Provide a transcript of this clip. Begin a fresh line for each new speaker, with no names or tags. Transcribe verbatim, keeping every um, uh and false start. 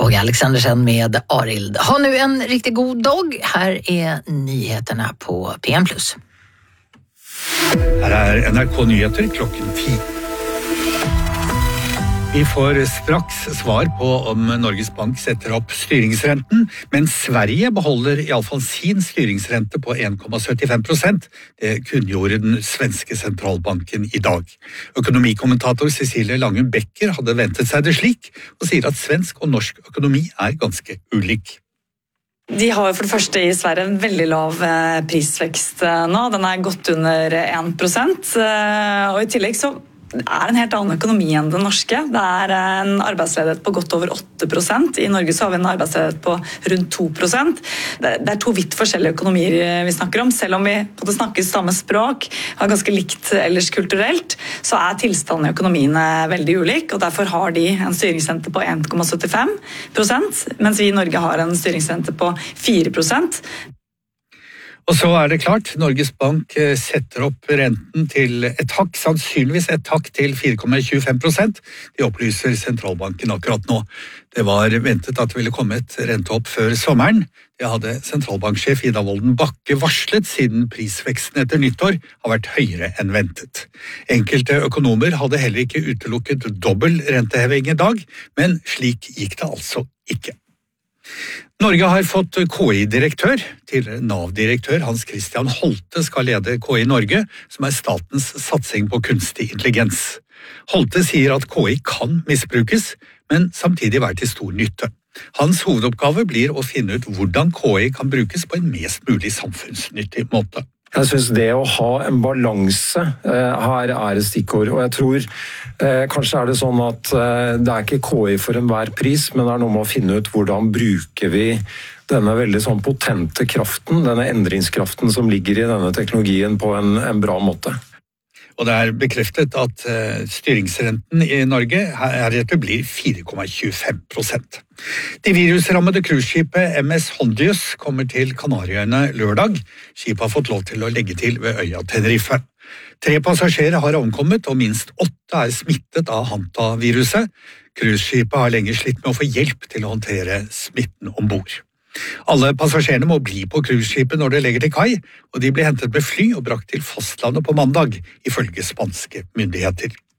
Och Alexandersen med Arild. Ha nu en riktigt god dag. Här är nyheterna på P M plus.
Her er N R K-nyheter klokken ti. Vi får straks svar på om Norges Bank setter opp styringsrenten, men Sverige beholder i alle fall sin styringsrente på en komma syttifem prosent. Det kunngjorde den svenske sentralbanken i dag. Økonomikommentator Cecilie Langum Becker hadde ventet seg det slik, og sier at svensk og norsk økonomi er ganske ulik.
De har for det første i Sverige en veldig lav prisvekst nå. Den er godt under en prosent, og i tillegg så er en helt annen økonomi enn den norske. Det er en arbeidsledighet på godt over åtte prosent. I Norge så har vi en arbeidsledighet på rundt to prosent. Det er to vidt forskjellige økonomier vi snakker om. Selv om vi på det snakkes samme språk, har ganske likt ellers kulturelt, så er tilstanden i økonomiene veldig ulik, og derfor har de en styringsrente på en komma syttifem prosent, mens vi i Norge har en styringsrente på fire prosent.
Og så er det klart, Norges Bank setter opp renten til et hakk, sannsynligvis et hakk til fire komma tjuefem prosent. De opplyser sentralbanken akkurat nå. Det var ventet at det ville komme et renteopp før sommeren. Det hadde sentralbanksjef Ida Wolden Bakke varslet siden prisveksten etter nyttår har vært høyere enn ventet. Enkelte økonomer hadde heller ikke utelukket dobbel renteheving i dag, men slik gikk det altså ikke. Norge har fått K I-direktør. Tidligere Nav-direktør Hans Christian Holte skal lede K I Norge, som er statens satsing på kunstig intelligens. Holte sier at K I kan misbrukes, men samtidig være til stor nytte. Hans hovedoppgave blir å finne ut hvordan K I kan brukes på en mest mulig samfunnsnyttig måte.
Jeg synes det å ha en balanse eh, her er et stikkord, og jeg tror eh, kanskje er det sånn at eh, det er ikke K I for enhver pris, men det er noe med å finne ut hvordan bruker vi denne veldig sånn potente kraften, denne endringskraften som ligger i denne teknologien på en, en bra måte.
Og det er bekreftet at uh, styringsrenten i Norge heretter blir fire komma tjuefem prosent. Det virusrammede cruiseskipet M S Hondius kommer til Kanariøyene lørdag. Skipet har fått lov til å legge til ved øya Tenerife. Tre passasjerer har omkommet, og minst åtte er smittet av hantaviruset. Cruiseskipet har lenge slitt med å få hjelp til å håndtere smitten ombord. Alle passasjerene må bli på cruiseskipet når det legger til kai, og de blir hentet med fly og brakt til fastlandet på mandag, ifølge spanske myndigheter.